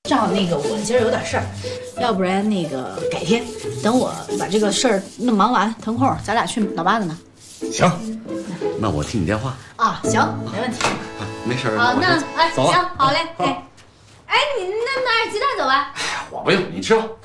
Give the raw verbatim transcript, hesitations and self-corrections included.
正好那个我今儿有点事儿，要不然那个改天等我把这个事儿弄忙完，腾空咱俩去老爸那呢。 行，那我听你电话啊，行，没问题。 啊，没事啊，那哎， 走了， 行，好嘞，哎，哎，你那拿点鸡蛋走吧。 哎呀，我不用，你吃吧。